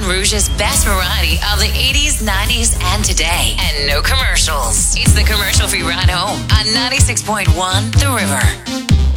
Rouge's best variety of the 80s, 90s, and today. And no commercials. It's the commercial-free ride home on 96.1 The River.